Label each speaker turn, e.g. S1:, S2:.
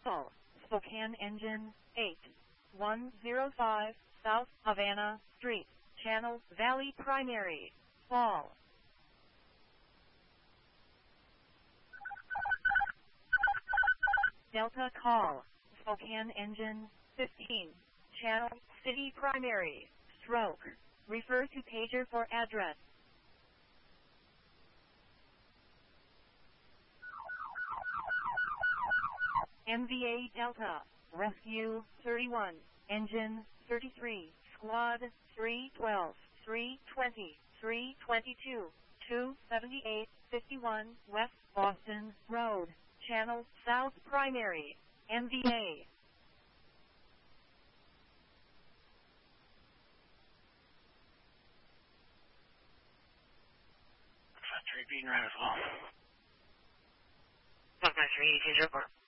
S1: Call Spokane Engine 8105 South Havana Street, Channel Valley Primary, Fall. Delta call Spokane Engine 15, Channel City Primary, Stroke. Refer to pager for address. MVA Delta, Rescue 31, Engine 33, Squad 312, 320, 322, 278, 51, West Boston Road, Channel South Primary, MVA.
S2: Factory being right as well. 153, change report.